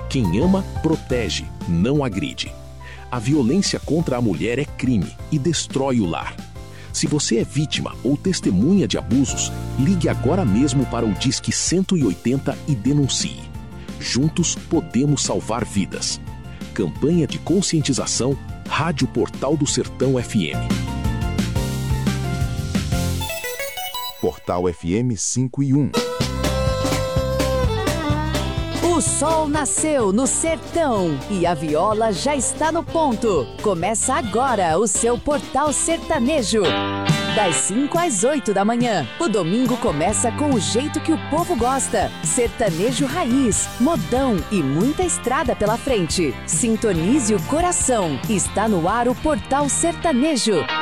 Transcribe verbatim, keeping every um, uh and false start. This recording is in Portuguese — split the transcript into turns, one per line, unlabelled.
Quem ama, protege, não agride. A violência contra a mulher é crime e destrói o lar. Se você é vítima ou testemunha de abusos, ligue agora mesmo para o Disque cento e oitenta e denuncie. Juntos podemos salvar vidas. Campanha de conscientização, Rádio Portal do Sertão F M.
Portal F M cinco e um.
O sol nasceu no sertão e a viola já está no ponto. Começa agora o seu Portal Sertanejo. Das cinco às oito da manhã, o domingo começa com o jeito que o povo gosta. Sertanejo raiz, modão e muita estrada pela frente. Sintonize o coração. Está no ar o Portal Sertanejo.